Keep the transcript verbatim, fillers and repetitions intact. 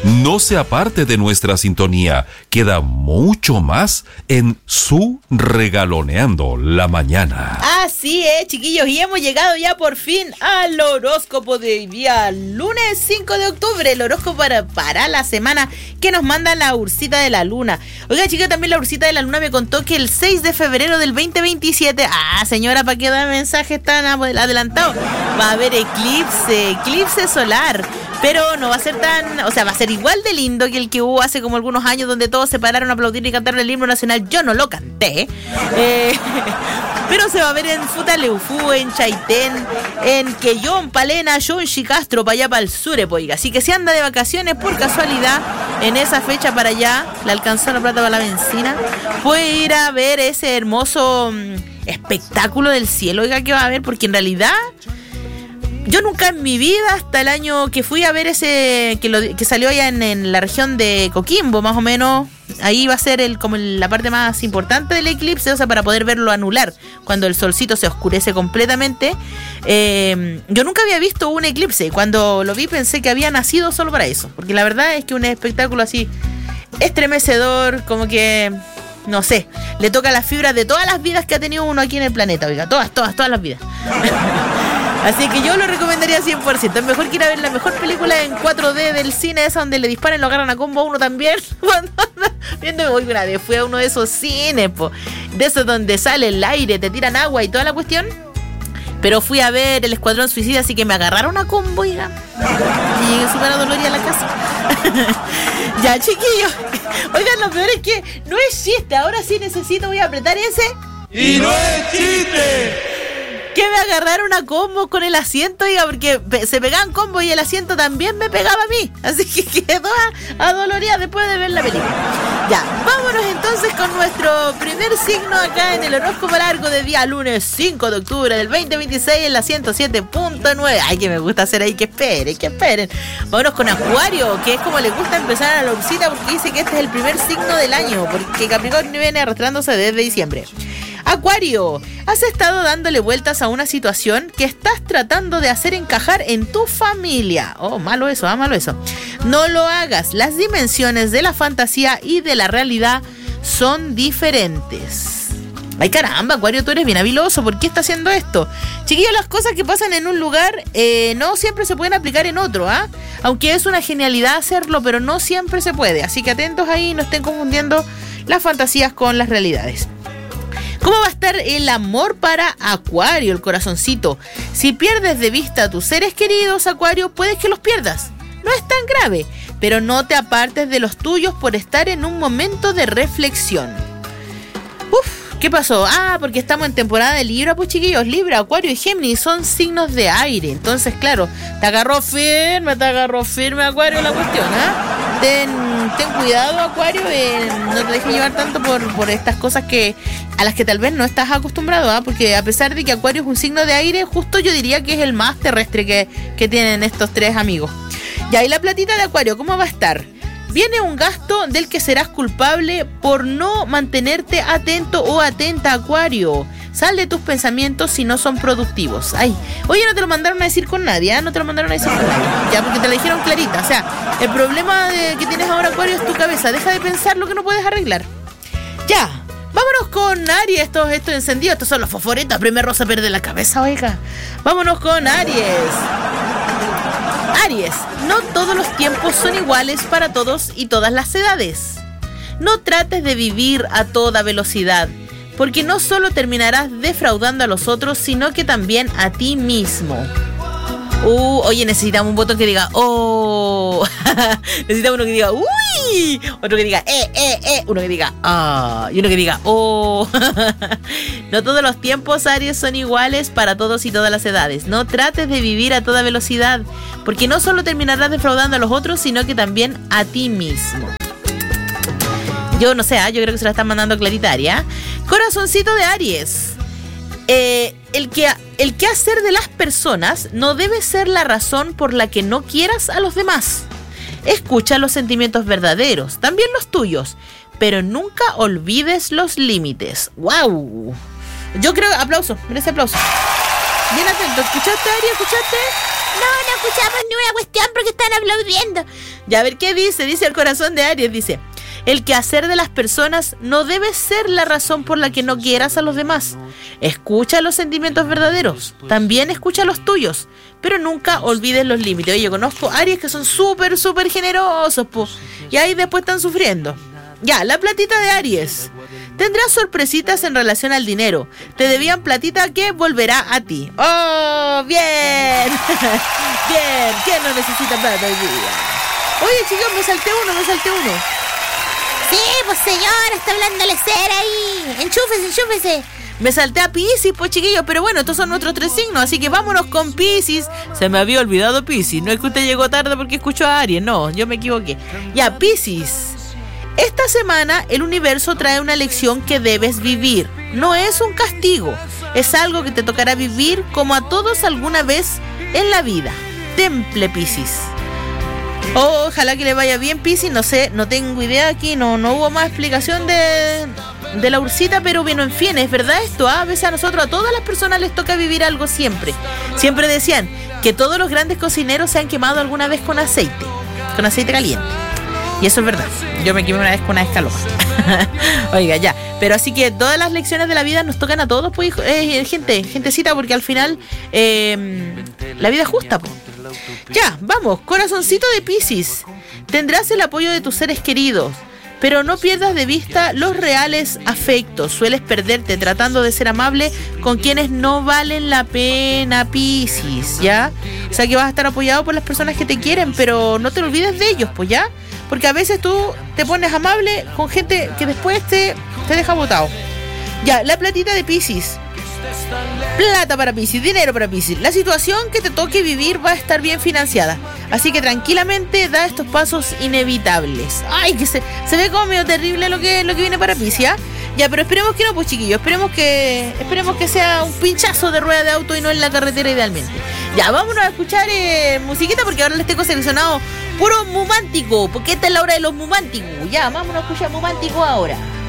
No se aparte de nuestra sintonía. Queda mucho más en Su Regaloneando la Mañana. Así es, chiquillos, y hemos llegado ya por fin al horóscopo de día lunes cinco de octubre, el horóscopo para, para la semana que nos manda la Ursita de la Luna. Oiga, chicos, también la Ursita de la Luna me contó que el seis de febrero del veinte veintisiete, ah, señora, ¿para qué da mensajes tan adelantados? Va a haber eclipse, eclipse solar, pero no va a ser tan, o sea, va a ser igual de lindo que el que hubo hace como algunos años, donde todos se pararon a aplaudir y cantar el himno nacional. Yo no lo canté, eh, pero se va a ver en Futaleufú, en Chaitén, en Quellón, Palena, Yonchi, Castro, para allá para el sur, oiga. Así que si anda de vacaciones por casualidad en esa fecha para allá, le alcanzó la plata para la benzina, puede ir a ver ese hermoso mmm, espectáculo del cielo, oiga, que va a ver, porque en realidad yo nunca en mi vida, hasta el año que fui a ver ese, que, lo, que salió allá en, en la región de Coquimbo, más o menos, ahí va a ser el, como la parte más importante del eclipse, o sea, para poder verlo anular, cuando el solcito se oscurece completamente. Eh, yo nunca había visto un eclipse, y cuando lo vi pensé que había nacido solo para eso, porque la verdad es que un espectáculo así estremecedor, como que, no sé, le toca las fibras de todas las vidas que ha tenido uno aquí en el planeta, oiga, todas, todas, todas las vidas. Así que yo lo recomendaría cien por ciento. Es mejor que ir a ver la mejor película en cuatro D del cine, esa donde le disparan y lo agarran a combo a uno también. Viendo, hoy una vez fui a uno de esos cines, po, de esos donde sale el aire, te tiran agua y toda la cuestión. Pero fui a ver El Escuadrón Suicida, así que me agarraron a combo, oiga. Y llegué súper adolorida a la casa. Ya, chiquillos. Oigan, lo peor es que no es chiste. Ahora sí necesito, voy a apretar ese. ¡Y no es chiste! Que me agarraron a combo con el asiento, oiga, porque se pegaban combo y el asiento también me pegaba a mí. Así que quedó adolorida después de ver la película. Ya, vámonos entonces con nuestro primer signo acá en el horóscopo largo de día lunes cinco de octubre del veinte veintiséis en la ciento siete punto nueve. Ay, que me gusta hacer ahí, que esperen, que esperen. Vámonos con Acuario, que es como le gusta empezar a la Ursita, porque dice que este es el primer signo del año, porque Capricornio viene arrastrándose desde diciembre. Acuario, has estado dándole vueltas a una situación que estás tratando de hacer encajar en tu familia. Oh, malo eso, ah, malo eso. No lo hagas, las dimensiones de la fantasía y de la realidad son diferentes. Ay, caramba, Acuario, tú eres bien habiloso. ¿Por qué está haciendo esto? Chiquillos, las cosas que pasan en un lugar eh, no siempre se pueden aplicar en otro, ¿ah? Aunque es una genialidad hacerlo, pero no siempre se puede. Así que atentos ahí, no estén confundiendo las fantasías con las realidades. ¿Cómo va a estar el amor para Acuario, el corazoncito? Si pierdes de vista a tus seres queridos, Acuario, puedes que los pierdas. No es tan grave, pero no te apartes de los tuyos por estar en un momento de reflexión. Uf, ¿qué pasó? Ah, porque estamos en temporada de Libra, pues chiquillos. Libra, Acuario y Géminis son signos de aire. Entonces, claro, te agarró firme, te agarró firme, Acuario, la cuestión, ¿ah? ¿eh? Ten, ten cuidado, Acuario, eh, no te dejes llevar tanto por, por estas cosas que a las que tal vez no estás acostumbrado, ¿ah? Porque a pesar de que Acuario es un signo de aire, justo yo diría que es el más terrestre que, que tienen estos tres amigos. Ya, y la platita de Acuario, ¿cómo va a estar? Viene un gasto del que serás culpable por no mantenerte atento o atenta, Acuario. Sal de tus pensamientos si no son productivos. Ay, oye, no te lo mandaron a decir con nadie, ¿eh? No te lo mandaron a decir con nadie. Ya, porque te lo dijeron clarita. O sea, el problema de, que tienes ahora, Acuario, es tu cabeza. Deja de pensar lo que no puedes arreglar. Ya, vámonos con Aries. Estos, estos encendidos, estos son los fosforitos. Primero se pierde la cabeza, oiga. Vámonos con Aries. Aries, no todos los tiempos son iguales para todos y todas las edades. No trates de vivir a toda velocidad, porque no solo terminarás defraudando a los otros, sino que también a ti mismo. Uh, oye, necesitamos un botón que diga oh. Necesitamos uno que diga uy, otro que diga eh, eh, eh, uno que diga ah, y uno que diga oh. No todos los tiempos, Aries, son iguales para todos y todas las edades. No trates de vivir a toda velocidad, porque no solo terminarás defraudando a los otros, sino que también a ti mismo. Yo no sé, ¿eh? Yo creo que se la están mandando clarita, Aries. Corazoncito de Aries. Eh, el que el que hacer de las personas no debe ser la razón por la que no quieras a los demás. Escucha los sentimientos verdaderos, también los tuyos, pero nunca olvides los límites. ¡Wow! Yo creo, aplauso, merece aplauso. Bien atento. ¿Escuchaste, Aries? ¿Escuchaste? No, no escuchamos ni una cuestión porque están aplaudiendo. Ya, a ver qué dice. Dice el corazón de Aries. Dice: el quehacer de las personas no debe ser la razón por la que no quieras a los demás. Escucha los sentimientos verdaderos. También escucha los tuyos. Pero nunca olvides los límites. Oye, conozco Aries que son súper, súper generosos, po. Y ahí después están sufriendo. Ya, la platita de Aries. Tendrás sorpresitas en relación al dinero. Te debían platita que volverá a ti. ¡Oh, bien! Bien, ¿quién no necesita plata hoy día? Oye, chicos, me salté uno, me salté uno. Sí, pues señora, está hablando la cera ahí. Enchúfese, enchúfese. Me salté a Piscis, pues chiquillos, pero bueno, estos son nuestros tres signos, así que vámonos con Piscis. Se me había olvidado Piscis. No es que usted llegó tarde porque escuchó a Aries, no, yo me equivoqué. Ya, Piscis. Esta semana el universo trae una lección que debes vivir. No es un castigo, es algo que te tocará vivir como a todos alguna vez en la vida. Temple, Piscis. Oh, ojalá que le vaya bien, Piscis. No sé, no tengo idea aquí, no, no hubo más explicación de, de la ursita, pero bueno, en fin, es verdad esto, ¿eh? A veces a nosotros, a todas las personas les toca vivir algo siempre. Siempre decían que todos los grandes cocineros se han quemado alguna vez con aceite, con aceite caliente. Y eso es verdad. Yo me quemé una vez con una escalopa. Oiga, ya. Pero así que todas las lecciones de la vida nos tocan a todos, pues, eh, gente, gentecita, porque al final eh, la vida es justa, pues. Ya, vamos, corazoncito de Piscis. Tendrás el apoyo de tus seres queridos, pero no pierdas de vista los reales afectos. Sueles perderte tratando de ser amable con quienes no valen la pena, Piscis, ¿ya? O sea que vas a estar apoyado por las personas que te quieren, pero no te olvides de ellos, pues, ¿ya? Porque a veces tú te pones amable con gente que después te, te deja botado. Ya, la platita de Piscis. Plata para Piscis, dinero para Piscis. La situación que te toque vivir va a estar bien financiada. Así que tranquilamente da estos pasos inevitables. Ay, que se, se ve como medio terrible lo que, lo que viene para Piscis, ¿ya? Ya, pero esperemos que no, pues chiquillos. Esperemos que, esperemos que sea un pinchazo de rueda de auto y no en la carretera idealmente. Ya, vámonos a escuchar eh, musiquita porque ahora les tengo seleccionado puro mumántico. Porque esta es la hora de los mumánticos. Ya, vámonos a escuchar mumántico ahora.